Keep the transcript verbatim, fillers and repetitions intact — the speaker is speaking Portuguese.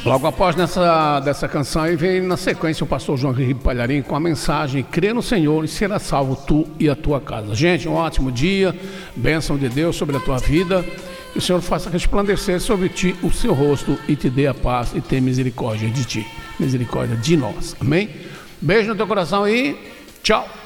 Logo após nessa, dessa canção aí vem na sequência o pastor João Henrique Palharim com a mensagem: crê no Senhor e será salvo tu e a tua casa. Gente, um ótimo dia, bênção de Deus sobre a tua vida, que o Senhor faça resplandecer sobre ti o seu rosto e te dê a paz e tenha misericórdia de ti, misericórdia de nós, amém? Beijo no teu coração e tchau.